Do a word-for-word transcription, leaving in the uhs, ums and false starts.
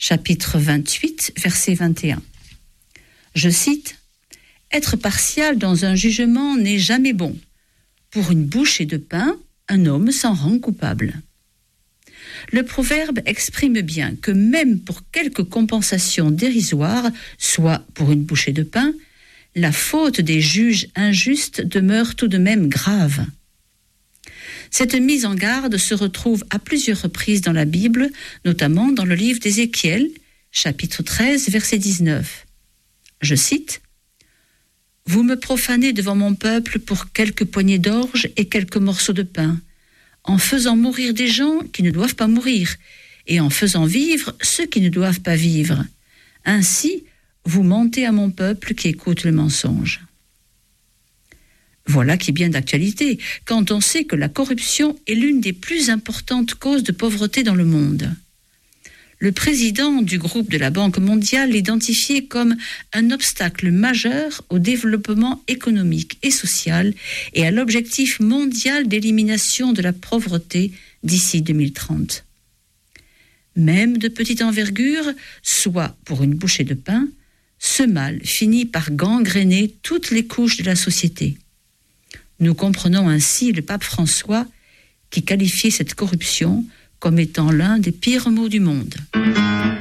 chapitre vingt-huit, verset vingt et un. Je cite, « Être partial dans un jugement n'est jamais bon. Pour une bouchée de pain, un homme s'en rend coupable. » Le proverbe exprime bien que même pour quelques compensations dérisoires, soit pour une bouchée de pain, la faute des juges injustes demeure tout de même grave. Cette mise en garde se retrouve à plusieurs reprises dans la Bible, notamment dans le livre d'Ézéchiel, chapitre treize, verset dix-neuf. Je cite, « Vous me profanez devant mon peuple pour quelques poignées d'orge et quelques morceaux de pain, en faisant mourir des gens qui ne doivent pas mourir, et en faisant vivre ceux qui ne doivent pas vivre. Ainsi, vous mentez à mon peuple qui écoute le mensonge. » Voilà qui est bien d'actualité, quand on sait que la corruption est l'une des plus importantes causes de pauvreté dans le monde. Le président du groupe de la Banque mondiale l'identifiait comme un obstacle majeur au développement économique et social et à l'objectif mondial d'élimination de la pauvreté d'ici deux mille trente. Même de petite envergure, soit pour une bouchée de pain, ce mal finit par gangréner toutes les couches de la société. Nous comprenons ainsi le pape François qui qualifiait cette corruption comme étant l'un des pires maux du monde.